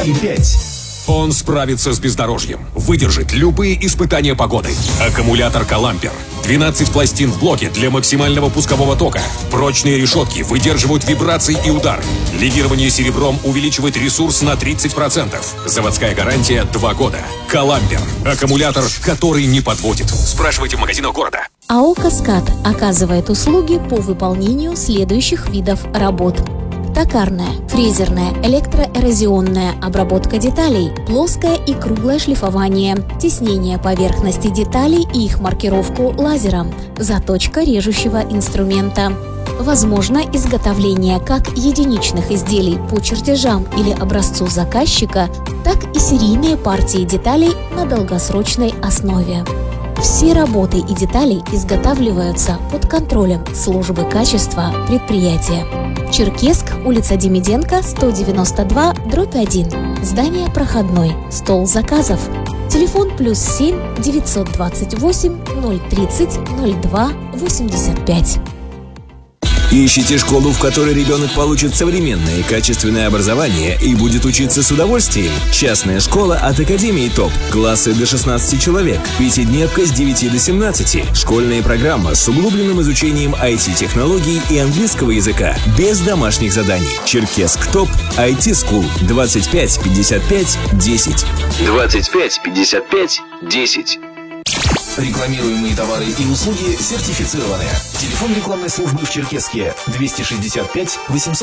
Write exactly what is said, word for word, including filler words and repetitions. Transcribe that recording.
и пять. Он справится с бездорожьем, выдержит любые испытания погоды. Аккумулятор «Калампер». двенадцать пластин в блоке для максимального пускового тока. Прочные решетки выдерживают вибрации и удары. Легирование серебром увеличивает ресурс на тридцать процентов. Заводская гарантия два года. «Калампер». Аккумулятор, который не подводит. Спрашивайте в магазинах города. АО «Каскад» оказывает услуги по выполнению следующих видов работ: токарная, фрезерная, электроэрозионная обработка деталей, плоское и круглое шлифование, теснение поверхности деталей и их маркировку лазером, заточка режущего инструмента. Возможно изготовление как единичных изделий по чертежам или образцу заказчика, так и серийные партии деталей на долгосрочной основе. Все работы и детали изготавливаются под контролем службы качества предприятия. Черкесск, улица Демиденко, сто девяносто два, дробь один. Здание проходной. Стол заказов. Телефон плюс семь девятьсот двадцать восемь ноль тридцать ноль два восемьдесят пять. Ищите школу, в которой ребенок получит современное и качественное образование и будет учиться с удовольствием? Частная школа от Академии ТОП. Классы до шестнадцати человек. Пятидневка с девяти до семнадцати. Школьная программа с углубленным изучением ай ти-технологий и английского языка. Без домашних заданий. Черкесск ТОП. ай ти School. двадцать пять пятьдесят пять десять. двадцать пять пятьдесят пять десять. Рекламируемые товары и услуги сертифицированы. Телефон рекламной службы в Черкесске двести шестьдесят пять восемьсот